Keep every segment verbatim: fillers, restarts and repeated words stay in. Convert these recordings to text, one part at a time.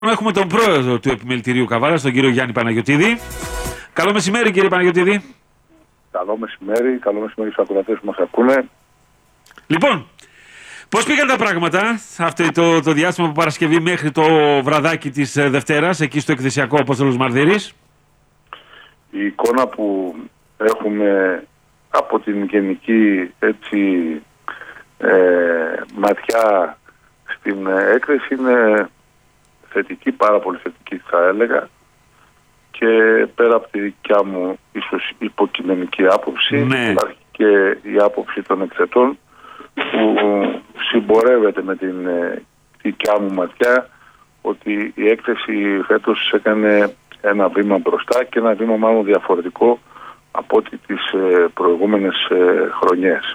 Έχουμε τον πρόεδρο του Επιμελητηρίου Καβάλας, τον κύριο Γιάννη Παναγιωτίδη. Καλό μεσημέρι, κύριε Παναγιωτίδη. Καλό μεσημέρι, καλό μεσημέρι στους ακροατές που μας ακούνε. Λοιπόν, πώς πήγαν τα πράγματα αυτό το, το διάστημα από Παρασκευή μέχρι το βραδάκι της Δευτέρας, εκεί στο εκκλησιακό Απόστολος Μαρδύρης? Η εικόνα που έχουμε από την γενική έτσι, ε, ματιά στην έκθεση είναι θετική, πάρα πολύ θετική θα έλεγα, και πέρα από τη δικιά μου ίσως υποκειμενική άποψη, ναι. υπάρχει και η άποψη των εκθετών που συμπορεύεται με την ε, δικιά μου ματιά ότι η έκθεση φέτος έκανε ένα βήμα μπροστά και ένα βήμα μάλλον διαφορετικό από ό,τι τις ε, προηγούμενες ε, χρονιές.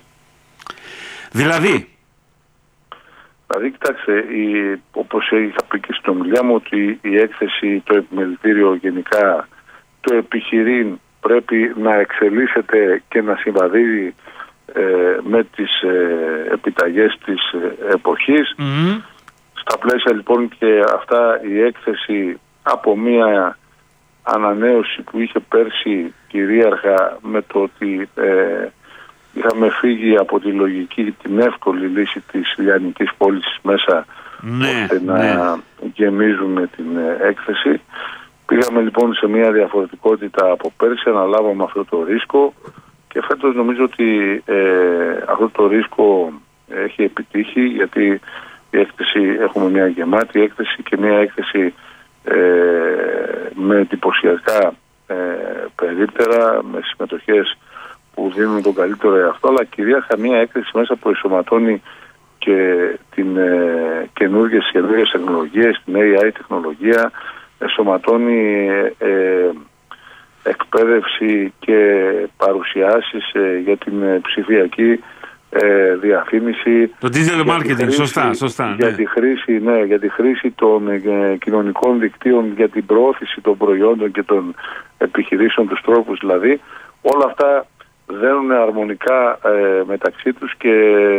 Δηλαδή? Δηλαδή, κοιτάξτε, η, όπως είχα πει και στην ομιλία μου, ότι η έκθεση, το επιμελητήριο γενικά, το επιχειρήν πρέπει να εξελίσσεται και να συμβαδίζει ε, με τις ε, επιταγές της ε, εποχής. Mm-hmm. Στα πλαίσια λοιπόν και αυτά η έκθεση από μία ανανέωση που είχε πέρσι κυρίαρχα με το ότι ε, είχαμε φύγει από τη λογική, την εύκολη λύση της λιανικής πώλησης μέσα, ναι, ώστε να ναι. γεμίζουμε την έκθεση. Πήγαμε λοιπόν σε μια διαφορετικότητα από πέρσι, αναλάβαμε αυτό το ρίσκο και φέτος νομίζω ότι ε, αυτό το ρίσκο έχει επιτύχει, γιατί η έκθεση, έχουμε μια γεμάτη έκθεση και μια έκθεση ε, με εντυπωσιακά ε, περίπτερα, με συμμετοχές που δίνουν τον καλύτερο εαυτό, αλλά κυρίαρχα μια έκθεση μέσα που ενσωματώνει και την ε, καινούργιες καινούργιες τεχνολογίες, την έι άι τεχνολογία, ενσωματώνει ε, εκπαίδευση και παρουσιάσεις ε, για την ε, ψηφιακή ε, διαφήμιση. Το digital marketing, χρήση, σωστά, σωστά. Για, ναι. τη χρήση, ναι, για τη χρήση των ε, κοινωνικών δικτύων, για την προώθηση των προϊόντων και των επιχειρήσεων, τους τρόπους δηλαδή. Όλα αυτά δένουν αρμονικά ε, μεταξύ τους και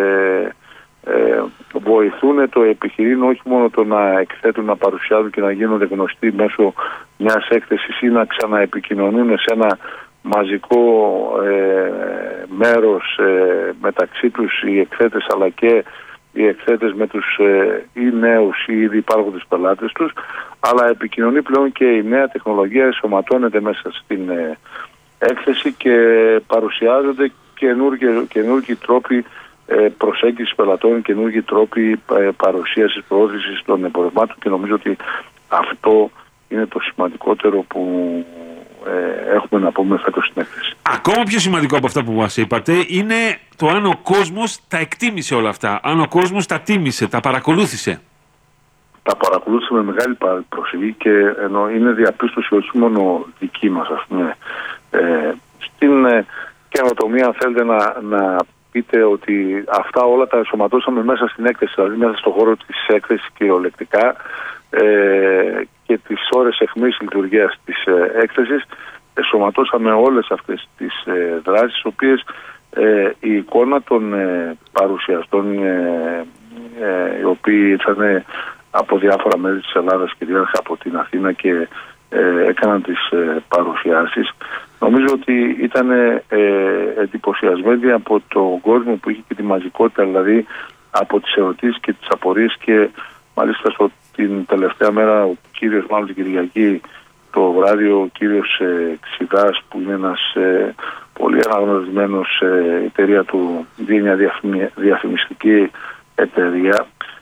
ε, βοηθούν το επιχειρήν όχι μόνο το να εκθέτουν, να παρουσιάζουν και να γίνονται γνωστοί μέσω μιας έκθεσης ή να ξαναεπικοινωνούν σε ένα μαζικό ε, μέρος ε, μεταξύ τους οι εκθέτες, αλλά και οι εκθέτες με τους ε, ή νέους ή ήδη υπάρχοντες πελάτες τους, αλλά επικοινωνεί πλέον και η νέα τεχνολογία, ενσωματώνεται μέσα στην ε, έκθεση και παρουσιάζονται καινούργιοι τρόποι προσέγγισης πελατών, καινούργιοι τρόποι παρουσίασης, προώθησης των εμπορευμάτων, και νομίζω ότι αυτό είναι το σημαντικότερο που ε, έχουμε να πούμε φέτος στην έκθεση. Ακόμα πιο σημαντικό από αυτά που μας είπατε είναι το αν ο κόσμος τα εκτίμησε όλα αυτά, αν ο κόσμος τα τίμησε, τα παρακολούθησε. Τα παρακολούθησε με μεγάλη προσοχή και ενώ είναι διαπίστωση όχι μόνο δική μας, ας πούμε. Ε, στην ε, καινοτομία, αν θέλετε να, να πείτε ότι αυτά όλα τα ενσωματώσαμε μέσα στην έκθεση, δηλαδή μέσα στον χώρο της έκθεσης κυριολεκτικά ε, και τις ώρες αιχμής λειτουργίας της ε, έκθεσης, ενσωματώσαμε όλες αυτές τις ε, δράσεις, οποίες ε, η εικόνα των ε, παρουσιαστών ε, ε, οι οποίοι ήταν από διάφορα μέρη της Ελλάδας, κυρίαρχα από την Αθήνα, και ε, έκαναν τις ε, παρουσιάσεις. Νομίζω ότι ήταν ε, εντυπωσιασμένοι από τον κόσμο που είχε και τη μαζικότητα, δηλαδή από τις ερωτήσεις και τις απορίες, και μάλιστα στο, την τελευταία μέρα ο κύριος, μάλλον την Κυριακή το βράδυ, ο κύριος ε, Ξηδάς, που είναι ένας ε, πολύ αναγνωρισμένος ε, εταιρεία του, μια διαφημι, διαφημιστική εταιρεία,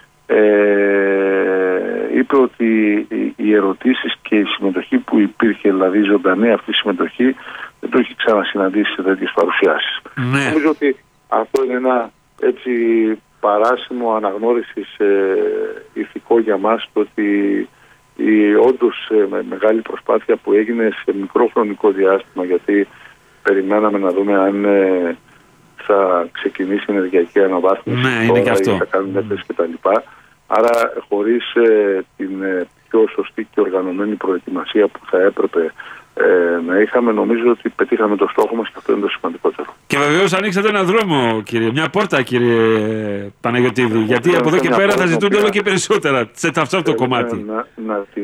Ε, είπε ότι οι ερωτήσεις και η συμμετοχή που υπήρχε, δηλαδή η ζωντανή αυτή συμμετοχή, δεν το έχει ξανασυναντήσει σε τέτοιες παρουσιάσεις. Ναι. Νομίζω ότι αυτό είναι ένα έτσι παράσημο αναγνώρισης ε, ηθικό για μας, το ότι η όντως ε, με μεγάλη προσπάθεια που έγινε σε μικρό χρονικό διάστημα, γιατί περιμέναμε να δούμε αν ε, θα ξεκινήσει η ενεργειακή αναβάθμιση, ναι, είναι και αυτό. θα κάνουν έντες κτλ. Άρα χωρίς ε, την ε, πιο σωστή και οργανωμένη προετοιμασία που θα έπρεπε ε, να είχαμε, νομίζω ότι πετύχαμε το στόχο μας και αυτό είναι το σημαντικότερο. Και βεβαίως ανοίξατε έναν δρόμο, κύριε, μια πόρτα, κύριε Παναγιωτήδη, γιατί από εδώ και πέρα θα ζητούνται όλο και περισσότερα σε αυτό το κομμάτι. Να, να